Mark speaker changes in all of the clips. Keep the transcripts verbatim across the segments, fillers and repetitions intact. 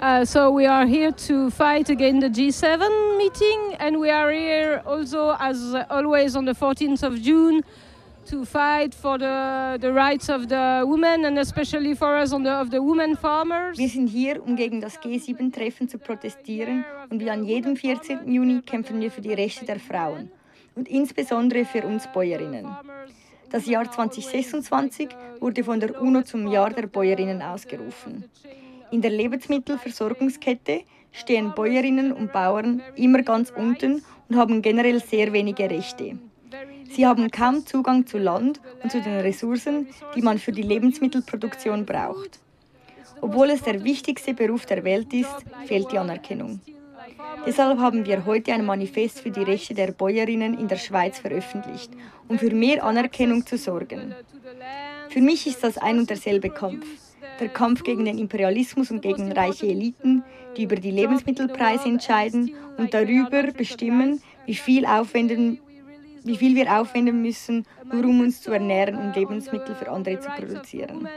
Speaker 1: Uh, so we are here to fight against the G seven meeting, and we are here also, as always, on the fourteenth of June to fight for the, the rights of the women and especially for us on the, of the women farmers.
Speaker 2: Wir sind hier, um gegen das G sieben Treffen zu protestieren, und wie an jedem vierzehnten Juni kämpfen wir für die Rechte der Frauen und insbesondere für uns Bäuerinnen. Das Jahr zweitausendsechsundzwanzig wurde von der UNO zum Jahr der Bäuerinnen ausgerufen. In der Lebensmittelversorgungskette stehen Bäuerinnen und Bauern immer ganz unten und haben generell sehr wenige Rechte. Sie haben kaum Zugang zu Land und zu den Ressourcen, die man für die Lebensmittelproduktion braucht. Obwohl es der wichtigste Beruf der Welt ist, fehlt die Anerkennung. Deshalb haben wir heute ein Manifest für die Rechte der Bäuerinnen in der Schweiz veröffentlicht, um für mehr Anerkennung zu sorgen. Für mich ist das ein und derselbe Kampf. Der Kampf gegen den Imperialismus und gegen reiche Eliten, die über die Lebensmittelpreise entscheiden und darüber bestimmen, wie viel, aufwenden, wie viel wir aufwenden müssen, nur um uns zu ernähren und Lebensmittel für andere zu produzieren.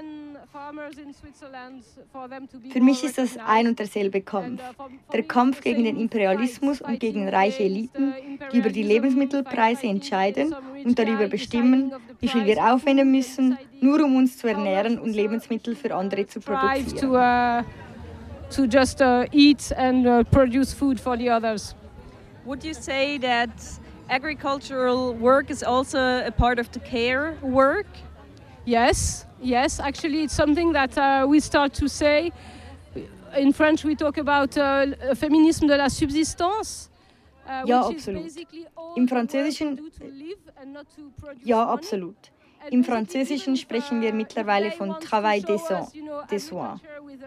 Speaker 2: Für mich ist das ein und derselbe Kampf. Der Kampf gegen den Imperialismus und gegen reiche Eliten, die über die Lebensmittelpreise entscheiden und darüber bestimmen, wie viel wir aufwenden müssen, nur um uns zu ernähren und Lebensmittel für andere zu produzieren.
Speaker 1: To just uh, eat and uh, produce food for the others.
Speaker 3: Would you say that agricultural work is also a part of the care work?
Speaker 1: Yes, yes. Actually, it's something that uh, we start to say. In French, we talk about uh, féminisme de la subsistance.
Speaker 2: Uh, ja, absolut. Im Französischen, ja, absolut. Im Französischen sprechen wir mittlerweile von Travail décent, des soins.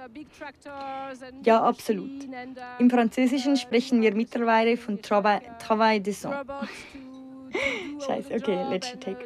Speaker 2: Ja, absolut. Im Französischen sprechen wir mittlerweile von Travail, Travail décent. Scheiße, okay, let's take.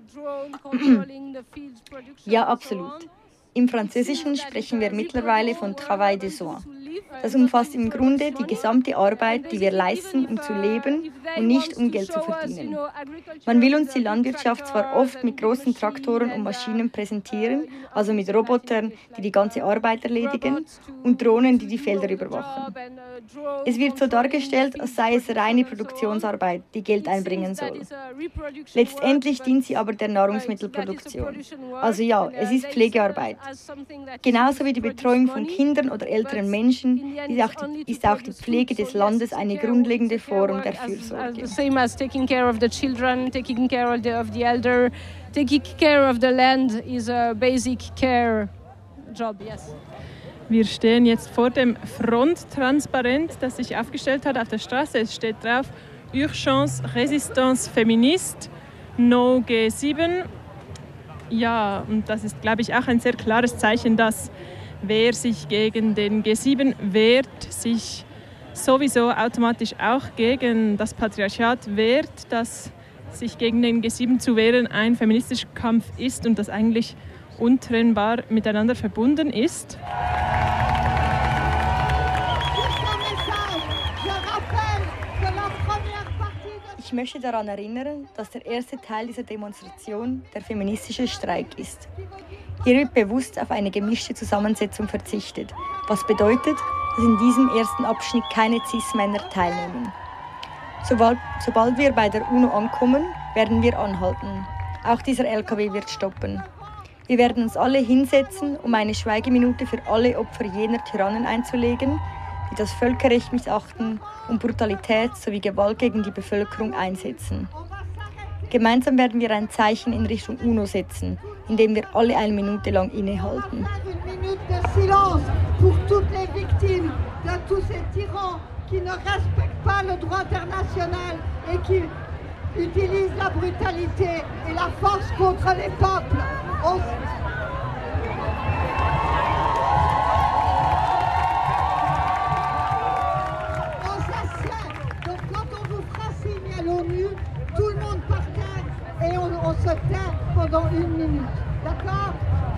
Speaker 2: Ja, absolut. Im Französischen sprechen wir mittlerweile von Travail décent. Das umfasst im Grunde die gesamte Arbeit, die wir leisten, um zu leben und nicht um Geld zu verdienen. Man will uns die Landwirtschaft zwar oft mit großen Traktoren und Maschinen präsentieren, also mit Robotern, die die ganze Arbeit erledigen, und Drohnen, die die Felder überwachen. Es wird so dargestellt, als sei es reine Produktionsarbeit, die Geld einbringen soll. Letztendlich dient sie aber der Nahrungsmittelproduktion. Also ja, es ist Pflegearbeit. Genauso wie die Betreuung von Kindern oder älteren Menschen ist auch, die, ist auch die Pflege des Landes eine grundlegende Form der Fürsorge.
Speaker 1: Same as taking care of the children, taking care of the, of the elder, taking care of the land is a basic care job, yes.
Speaker 4: Wir stehen jetzt vor dem Fronttransparent, das sich aufgestellt hat auf der Straße. Es steht drauf: Urgence, Résistance féministe, No G sieben. Ja, und das ist, glaube ich, auch ein sehr klares Zeichen, dass wer sich gegen den G sieben wehrt, sich sowieso automatisch auch gegen das Patriarchat wehrt, dass sich gegen den G sieben zu wehren ein feministischer Kampf ist und das eigentlich untrennbar miteinander verbunden ist.
Speaker 2: Ich möchte daran erinnern, dass der erste Teil dieser Demonstration der feministische Streik ist. Hier wird bewusst auf eine gemischte Zusammensetzung verzichtet, was bedeutet, dass in diesem ersten Abschnitt keine Cis-Männer teilnehmen. Sobald, sobald wir bei der UNO ankommen, werden wir anhalten. Auch dieser L K W wird stoppen. Wir werden uns alle hinsetzen, um eine Schweigeminute für alle Opfer jener Tyrannen einzulegen, die das Völkerrecht missachten und Brutalität sowie Gewalt gegen die Bevölkerung einsetzen. Gemeinsam werden wir ein Zeichen in Richtung UNO setzen, indem wir alle eine Minute lang innehalten.
Speaker 5: Utilise la brutalité et la force contre les peuples. On... On s'assied. Donc quand on vous fera signe à l'ONU, tout le monde par terre et on, on se tait pendant une minute. D'accord?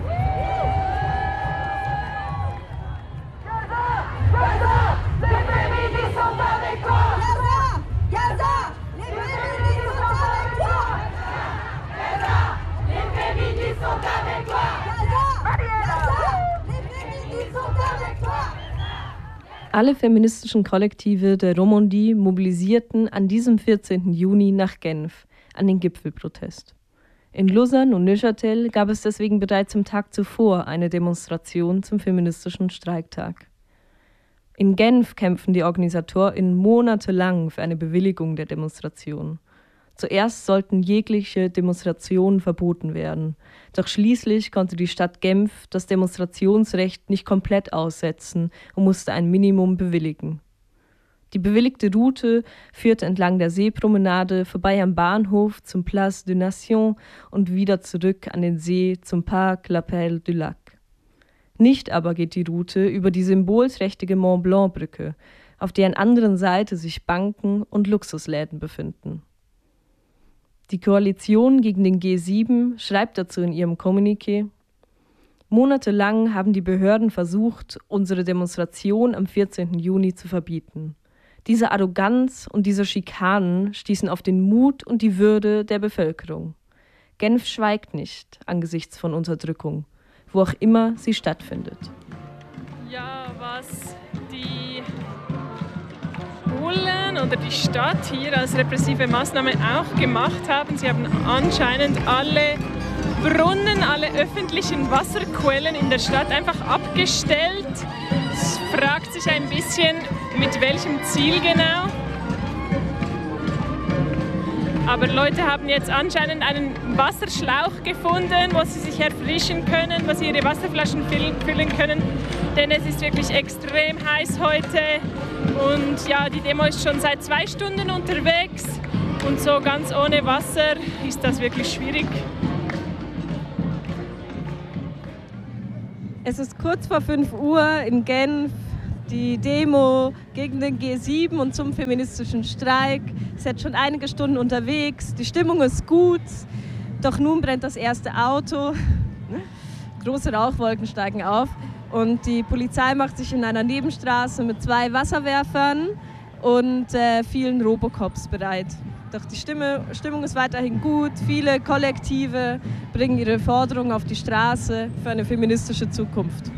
Speaker 5: Gaza! Gaza! Les féministes sont avec toi! Gaza! Gaza! Les féministes sont avec toi! Gaza! Les féministes sont avec toi! Gaza! Gaza! Les féministes sont avec toi!
Speaker 6: Alle feministischen Kollektive der Romandie mobilisierten an diesem vierzehnten Juni nach Genf, an den Gipfelprotest. In Lausanne und Neuchâtel gab es deswegen bereits am Tag zuvor eine Demonstration zum feministischen Streiktag. In Genf kämpfen die OrganisatorInnen monatelang für eine Bewilligung der Demonstration. Zuerst sollten jegliche Demonstrationen verboten werden. Doch schließlich konnte die Stadt Genf das Demonstrationsrecht nicht komplett aussetzen und musste ein Minimum bewilligen. Die bewilligte Route führte entlang der Seepromenade vorbei am Bahnhof zum Place de Nation und wieder zurück an den See zum Parc L'Appel du Lac. Nicht aber geht die Route über die symbolträchtige Mont-Blanc-Brücke, auf deren anderen Seite sich Banken und Luxusläden befinden. Die Koalition gegen den G sieben schreibt dazu in ihrem Kommuniqué: Monatelang haben die Behörden versucht, unsere Demonstration am vierzehnten Juni zu verbieten. Diese Arroganz und diese Schikanen stießen auf den Mut und die Würde der Bevölkerung. Genf schweigt nicht angesichts von Unterdrückung, wo auch immer sie stattfindet.
Speaker 4: Ja, was die Bullen oder die Stadt hier als repressive Maßnahme auch gemacht haben, sie haben anscheinend alle Brunnen, alle öffentlichen Wasserquellen in der Stadt einfach abgestellt. Es fragt sich ein bisschen, mit welchem Ziel genau. Aber Leute haben jetzt anscheinend einen Wasserschlauch gefunden, wo sie sich erfrischen können, wo sie ihre Wasserflaschen füllen können. Denn es ist wirklich extrem heiß heute. Und ja, die Demo ist schon seit zwei Stunden unterwegs. Und so ganz ohne Wasser ist das wirklich schwierig.
Speaker 3: Es ist kurz vor fünf Uhr in Genf. Die Demo gegen den G sieben und zum feministischen Streik ist jetzt schon einige Stunden unterwegs. Die Stimmung ist gut, doch nun brennt das erste Auto. Große Rauchwolken steigen auf und die Polizei macht sich in einer Nebenstraße mit zwei Wasserwerfern und äh, vielen Robocops bereit. Doch die Stimme, Stimmung ist weiterhin gut. Viele Kollektive bringen ihre Forderungen auf die Straße für eine feministische Zukunft.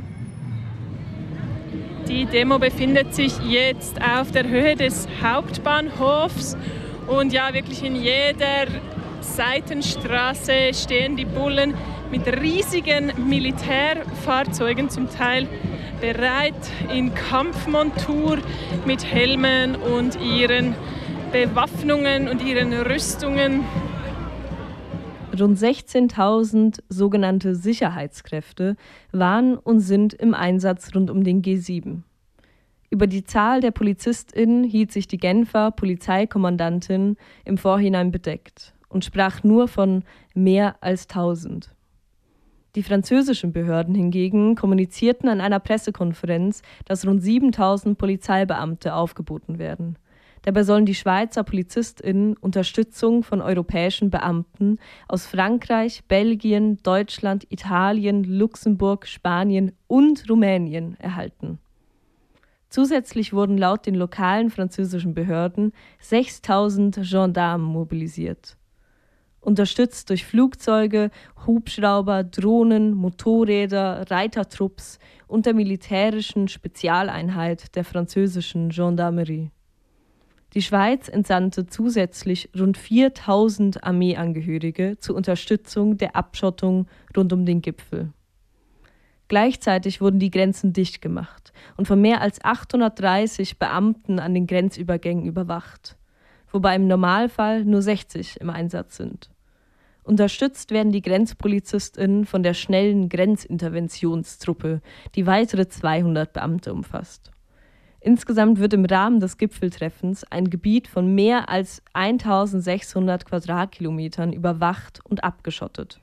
Speaker 4: Die Demo befindet sich jetzt auf der Höhe des Hauptbahnhofs und ja, wirklich in jeder Seitenstraße stehen die Bullen mit riesigen Militärfahrzeugen zum Teil bereit in Kampfmontur mit Helmen und ihren Bewaffnungen und ihren Rüstungen.
Speaker 6: Rund sechzehntausend sogenannte Sicherheitskräfte waren und sind im Einsatz rund um den G sieben. Über die Zahl der PolizistInnen hielt sich die Genfer Polizeikommandantin im Vorhinein bedeckt und sprach nur von mehr als tausend. Die französischen Behörden hingegen kommunizierten an einer Pressekonferenz, dass rund siebentausend Polizeibeamte aufgeboten werden. Dabei sollen die Schweizer PolizistInnen Unterstützung von europäischen Beamten aus Frankreich, Belgien, Deutschland, Italien, Luxemburg, Spanien und Rumänien erhalten. Zusätzlich wurden laut den lokalen französischen Behörden sechstausend Gendarmen mobilisiert. Unterstützt durch Flugzeuge, Hubschrauber, Drohnen, Motorräder, Reitertrupps und der militärischen Spezialeinheit der französischen Gendarmerie. Die Schweiz entsandte zusätzlich rund viertausend Armeeangehörige zur Unterstützung der Abschottung rund um den Gipfel. Gleichzeitig wurden die Grenzen dicht gemacht und von mehr als achthundertdreißig Beamten an den Grenzübergängen überwacht, wobei im Normalfall nur sechzig im Einsatz sind. Unterstützt werden die GrenzpolizistInnen von der schnellen Grenzinterventionstruppe, die weitere zweihundert Beamte umfasst. Insgesamt wird im Rahmen des Gipfeltreffens ein Gebiet von mehr als eintausendsechshundert Quadratkilometern überwacht und abgeschottet.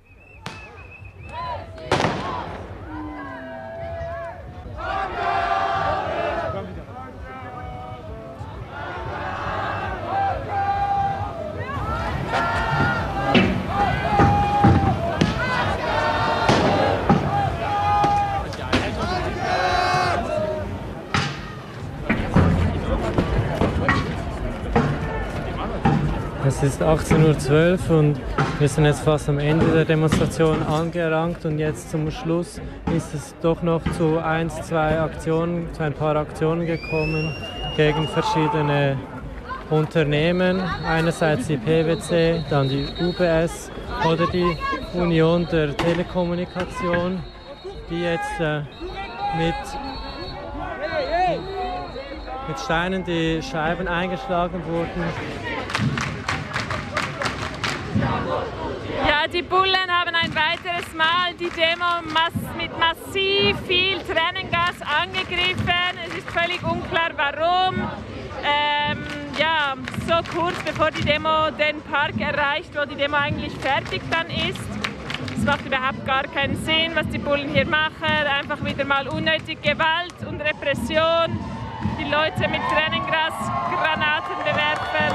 Speaker 7: Es ist achtzehn Uhr zwölf und wir sind jetzt fast am Ende der Demonstration angelangt und jetzt zum Schluss ist es doch noch zu eins, zwei Aktionen, zu ein paar Aktionen gekommen gegen verschiedene Unternehmen. Einerseits die P W C, dann die U B S oder die Union der Telekommunikation, die jetzt äh, mit mit Steinen die Scheiben eingeschlagen wurden.
Speaker 4: Ja, die Bullen haben ein weiteres Mal die Demo mass mit massiv viel Tränengas angegriffen. Es ist völlig unklar, warum. Ähm, ja, so kurz bevor die Demo den Park erreicht, wo die Demo eigentlich fertig dann ist. Es macht überhaupt gar keinen Sinn, was die Bullen hier machen. Einfach wieder mal unnötig Gewalt und Repression. Die Leute mit Tränengasgranaten bewerfen.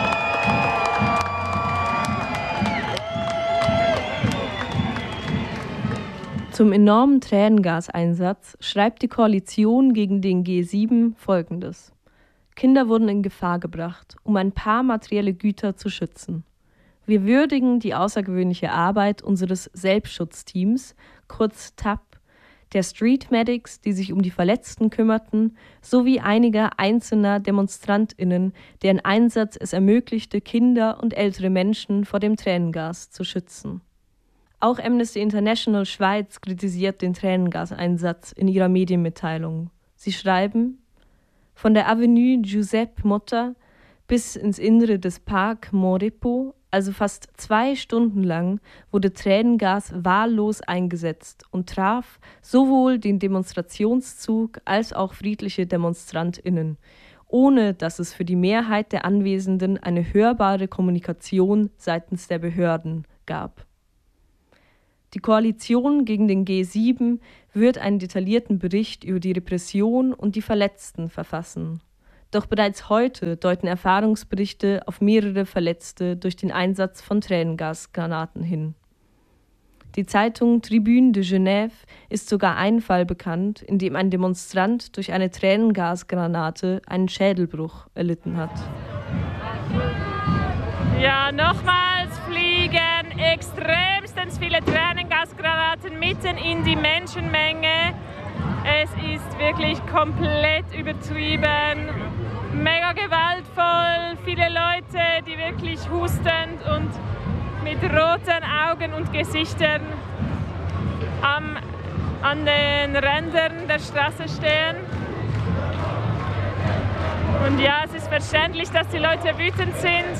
Speaker 6: Zum enormen Tränengaseinsatz schreibt die Koalition gegen den G sieben Folgendes. Kinder wurden in Gefahr gebracht, um ein paar materielle Güter zu schützen. Wir würdigen die außergewöhnliche Arbeit unseres Selbstschutzteams, kurz T A P, der Street Medics, die sich um die Verletzten kümmerten, sowie einiger einzelner DemonstrantInnen, deren Einsatz es ermöglichte, Kinder und ältere Menschen vor dem Tränengas zu schützen. Auch Amnesty International Schweiz kritisiert den Tränengaseinsatz in ihrer Medienmitteilung. Sie schreiben: Von der Avenue Giuseppe Motta bis ins Innere des Parc Maurepo, also fast zwei Stunden lang, wurde Tränengas wahllos eingesetzt und traf sowohl den Demonstrationszug als auch friedliche DemonstrantInnen, ohne dass es für die Mehrheit der Anwesenden eine hörbare Kommunikation seitens der Behörden gab. Die Koalition gegen den G sieben wird einen detaillierten Bericht über die Repression und die Verletzten verfassen. Doch bereits heute deuten Erfahrungsberichte auf mehrere Verletzte durch den Einsatz von Tränengasgranaten hin. Die Zeitung Tribune de Genève ist sogar ein Fall bekannt, in dem ein Demonstrant durch eine Tränengasgranate einen Schädelbruch erlitten hat.
Speaker 4: Ja, nochmals fliegen extremstens viele Tränengasgranaten mitten in die Menschenmenge. Es ist wirklich komplett übertrieben, mega gewaltvoll, viele Leute, die wirklich hustend und mit roten Augen und Gesichtern am, an den Rändern der Straße stehen. Und ja, es ist verständlich, dass die Leute wütend sind.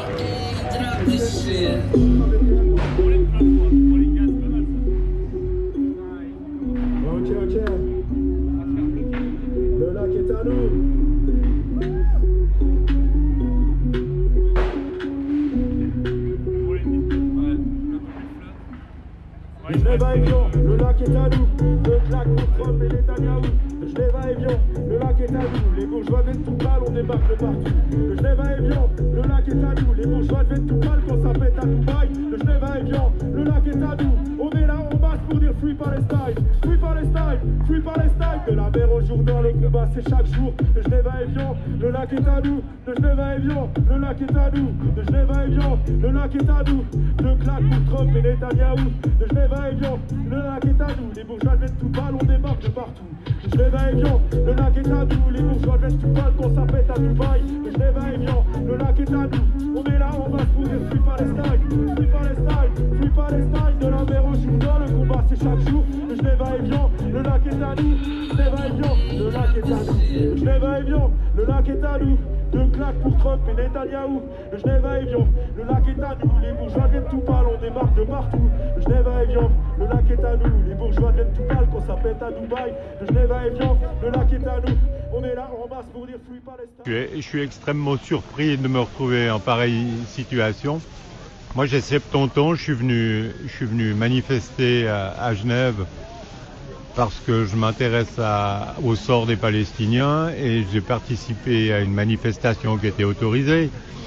Speaker 8: Le Genève avion, le lac est à nous. Deux claques pour Trump et Netanyahou. Le Genève avion, le lac est à nous. Les bourgeois viennent tout mal, on débarque de partout. Le Genève avion, le lac est à nous. Les bourgeois viennent tout mal quand ça pète à Dubaï. Le Genève avion, le lac est à nous. On est là en masse pour dire Free Palestine. Free Palestine, Free Palestine. De la mer au Jourdain, le combat c'est chaque jour. Le Genève avion, le lac est à nous. Le Genève avion, le lac est à nous. Le Genève avion, le lac est à nous. Deux claques pour Trump et Netanyahou. Le Genève avion, le lac est à nous. Les bourgeois viennent tout mal, on débarque de partout. Le Genève avion, le lac est à nous. Les bourgeois viennent tout mal quand ça pète à Dubaï. Le Genève avion, le lac est à nous. On est là, on va se pourrir. Free Palestine, Free Palestine, Free Palestine. De la mer au Jourdain, le combat c'est chaque jour. Le Genève avion, le lac est à nous. Le Genève avion, le lac est à nous. Le Genève avion, le lac est à nous. Deux claques pour Trump et Netanyahou. Le Genève avion, le lac est à nous. Les bourgeois viennent tout pâle, on débarque de partout. Le Genève avion, le lac est à nous. Les bourgeois viennent tout pâle quand ça pète à Dubaï. Le Genève avion, le lac est à nous. On est là en masse pour dire Free Palestine.
Speaker 9: Je suis, je suis extrêmement surpris de me retrouver en pareille situation. Moi j'ai soixante-dix ans, je suis venu, je suis venu manifester à, à Genève parce que je m'intéresse à, au sort des Palestiniens et j'ai participé à une manifestation qui était autorisée.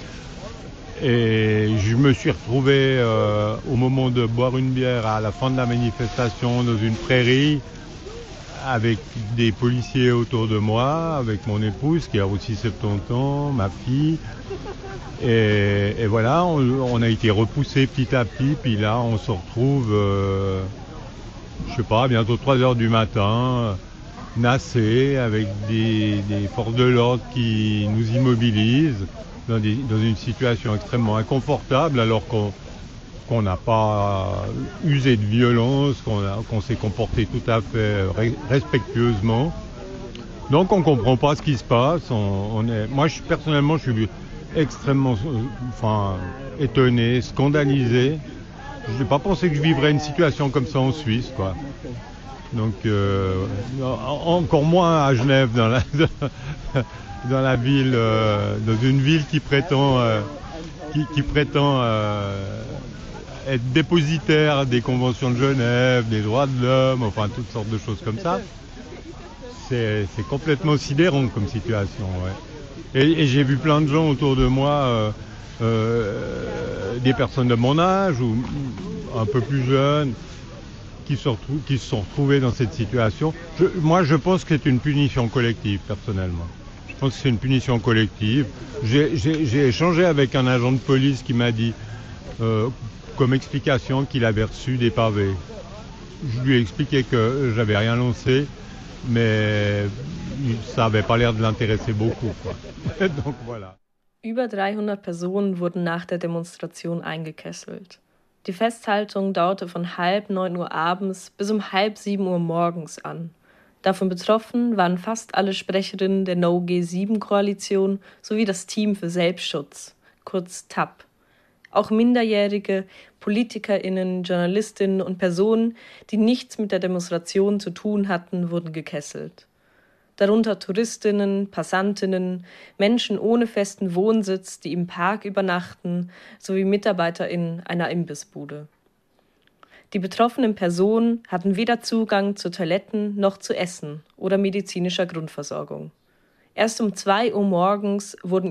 Speaker 9: Et je me suis retrouvé euh, au moment de boire une bière à la fin de la manifestation dans une prairie avec des policiers autour de moi, avec mon épouse qui a aussi soixante-dix ans, ma fille. Et, et voilà, on, on a été repoussé petit à petit, puis là on se retrouve, euh, je sais pas, bientôt trois heures du matin, nassé, avec des, des forces de l'ordre qui nous immobilisent dans, des, dans une situation extrêmement inconfortable, alors qu'on qu'on n'a pas usé de violence, qu'on, a, qu'on s'est comporté tout à fait respectueusement. Donc on ne comprend pas ce qui se passe. On, on est, moi, je, personnellement, je suis extrêmement enfin, étonné, scandalisé. Je n'ai pas pensé que je vivrais une situation comme ça en Suisse, quoi. Donc, euh, encore moins à Genève, dans la, dans la ville, euh, dans une ville qui prétend, euh, qui, qui prétend euh, être dépositaire des conventions de Genève, des droits de l'homme, enfin toutes sortes de choses comme ça. C'est, c'est complètement sidérant comme situation, ouais. Et, et j'ai vu plein de gens autour de moi, euh, euh, des personnes de mon âge ou un peu plus jeunes, qui se, retrou- qui se sont retrouvés dans cette situation. Je, moi, je pense que c'est une punition collective, personnellement. Je pense que c'est une punition collective. J'ai, j'ai, j'ai échangé avec un agent de police qui m'a dit, euh, comme explication, qu'il avait reçu des pavés. Je lui ai expliqué que j'avais rien lancé, mais ça n'avait pas l'air de l'intéresser beaucoup, quoi. Donc voilà.
Speaker 6: Über dreihundert Personen wurden nach der Demonstration eingekesselt. Die Festhaltung dauerte von halb neun Uhr abends bis um halb sieben Uhr morgens an. Davon betroffen waren fast alle Sprecherinnen der No G sieben Koalition sowie das Team für Selbstschutz, kurz T A P. Auch Minderjährige, PolitikerInnen, JournalistInnen und Personen, die nichts mit der Demonstration zu tun hatten, wurden gekesselt. Darunter Touristinnen, Passantinnen, Menschen ohne festen Wohnsitz, die im Park übernachten, sowie MitarbeiterInnen einer Imbissbude. Die betroffenen Personen hatten weder Zugang zu Toiletten noch zu Essen oder medizinischer Grundversorgung. Erst um zwei Uhr morgens wurden